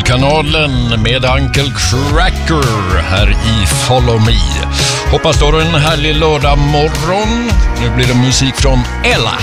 kanalen med Uncle Cracker här i Follow Me. Hoppas du har en härlig lördag morgon. Nu blir det musik från Ella.